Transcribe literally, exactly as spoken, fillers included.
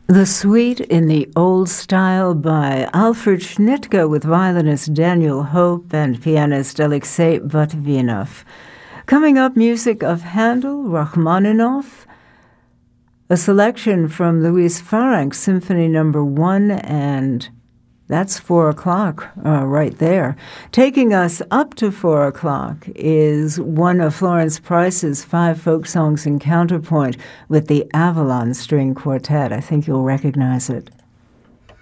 The Suite in the Old Style by Alfred Schnittke with violinist Daniel Hope and pianist Alexei Botvinov. Coming up, music of Handel, Rachmaninoff, a selection from Louis Farrenc Symphony Number One, and that's four o'clock uh, right there. Taking us up to four o'clock is one of Florence Price's five folk songs in counterpoint with the Avalon String Quartet. I think you'll recognize it.